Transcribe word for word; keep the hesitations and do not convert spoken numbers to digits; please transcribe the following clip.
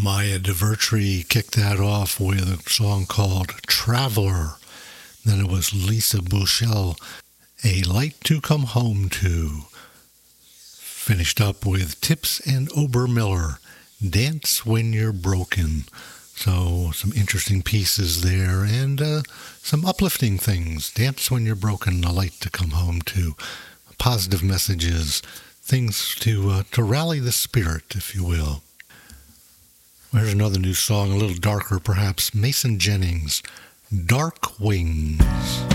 Maya DeVertry kicked that off with a song called Traveler. Then it was Lisa Bouchel, A Light to Come Home To. Finished up with Tips and Obermiller, Dance When You're Broken. So some interesting pieces there and uh, some uplifting things. Dance When You're Broken, A Light to Come Home To. Positive messages, things to uh, to rally the spirit, if you will. Here's another new song, a little darker perhaps. Mason Jennings, Dark Wings.